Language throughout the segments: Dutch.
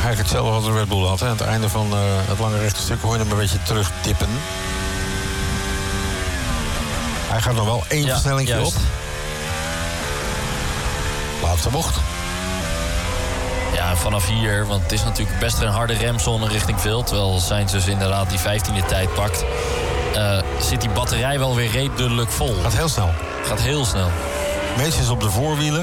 eigenlijk hetzelfde wat de Red Bull had. Hè. Aan het einde van het lange rechte stuk hoor je hem een beetje terugtippen. Hij gaat nog wel één versnellingje op. Laatste bocht. Ja, vanaf hier, want het is natuurlijk best een harde remzone richting veld. Terwijl Sainz dus inderdaad die 15e tijd pakt. Zit die batterij wel weer redelijk vol. Gaat heel snel. Gaat heel snel. Meestal is op de voorwielen.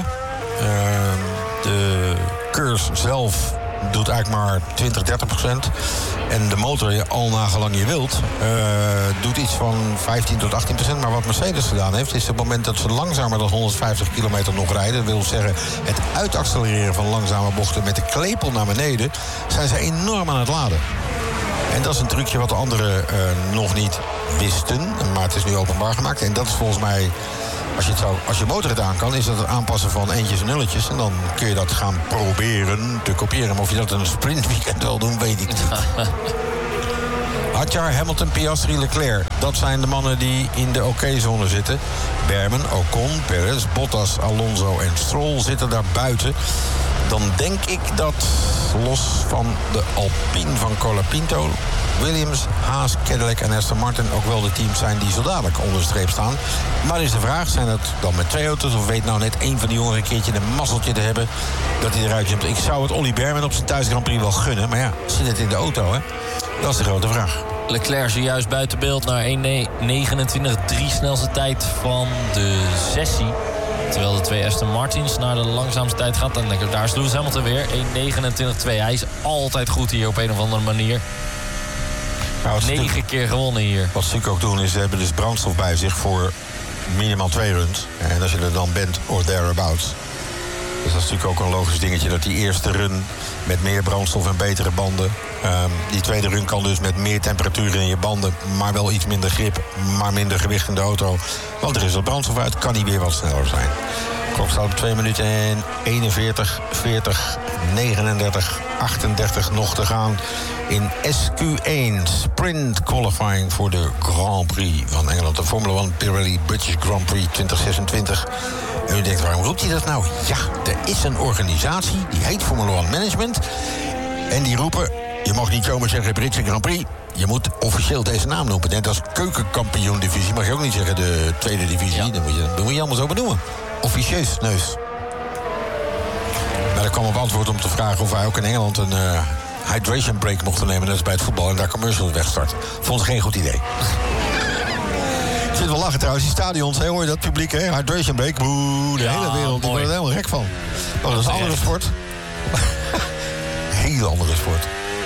De curse zelf doet eigenlijk maar 20-30%. En de motor, al nagelang je wilt, doet iets van 15 tot 18%. Maar wat Mercedes gedaan heeft, is op het moment dat ze langzamer dan 150 kilometer nog rijden, dat wil zeggen het uitaccelereren van langzame bochten met de klepel naar beneden, zijn ze enorm aan het laden. En dat is een trucje wat de anderen nog niet wisten. Maar het is nu openbaar gemaakt. En dat is volgens mij, als je motor het aan kan, is dat het aanpassen van eentjes en nulletjes. En dan kun je dat gaan proberen te kopiëren. Maar of je dat in een sprintweekend wil doen, weet ik niet. Hadjar, Hamilton, Piastri, Leclerc. Dat zijn de mannen die in de oké-zone zitten. Berman, Ocon, Perez, Bottas, Alonso en Stroll zitten daar buiten. Dan denk ik dat, los van de Alpine van Colapinto, Williams, Haas, Cadillac en Aston Martin ook wel de teams zijn die zo dadelijk onder de streep staan. Maar is de vraag, zijn het dan met twee auto's of weet nou net één van die jongeren een keertje een mazzeltje te hebben dat hij eruit jumpt? Ik zou het Ollie Berman op zijn thuis Grand Prix wel gunnen, maar ja, zit het in de auto, hè? Dat is de grote vraag. Leclerc zojuist buiten beeld naar 1.29.3 snelste tijd van de sessie. Terwijl de twee Aston Martins naar de langzaamste tijd gaat. En daar is Lewis Hamilton weer. 1.29.2. Hij is altijd goed hier op een of andere manier. Nou, 9 keer gewonnen hier. Wat ze natuurlijk ook doen is, ze hebben dus brandstof bij zich voor minimaal 2 runs. En als je er dan bent or thereabouts. Dus dat is natuurlijk ook een logisch dingetje, dat die eerste run met meer brandstof en betere banden. Die tweede run kan dus met meer temperatuur in je banden, maar wel iets minder grip, maar minder gewicht in de auto. Want er is wat brandstof uit, kan die weer wat sneller zijn. De klok staat op 2 minuten en 41, 40, 39, 38 nog te gaan in SQ1 Sprint Qualifying voor de Grand Prix van Engeland. De Formula 1 Pirelli British Grand Prix 2026. En u denkt, waarom roept hij dat nou? Ja, er is een organisatie, die heet Formula 1 Management. En die roepen, je mag niet zomaar zeggen Britse Grand Prix. Je moet officieel deze naam noemen. Net als keukenkampioen-divisie mag je ook niet zeggen de tweede divisie. Ja. Dan moet je allemaal zo benoemen. Officieus, neus. Maar er kwam op antwoord om te vragen of wij ook in Engeland een hydration break mochten nemen. Dat is bij het voetbal en daar commercials wegstarten. Vond ik geen goed idee. Ik vind het wel lachen trouwens, die stadions, hoor je dat publiek, hè? Hydration break, boe, de hele wereld. Ik word er helemaal gek van. Oh, dat is een andere sport. Hele andere sport.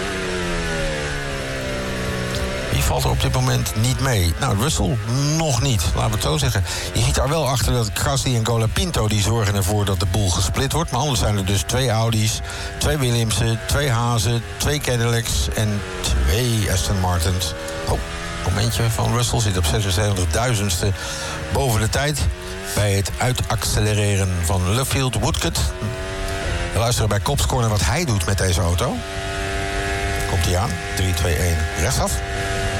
Die valt er op dit moment niet mee. Nou, Russell nog niet, laten we het zo zeggen. Je ziet daar wel achter dat Gasly en Colapinto die zorgen ervoor dat de boel gesplit wordt. Maar anders zijn er dus 2 Audi's, 2 Williamsen, 2 Hazen, 2 Cadillacs en 2 Aston Martins. Oh, momentje van Russell zit op 76.000ste boven de tijd bij het uitaccelereren van Luffield Woodcote. We luisteren bij Kops Corner wat hij doet met deze auto. Komt hij aan. 3, 2, 1, rechtsaf.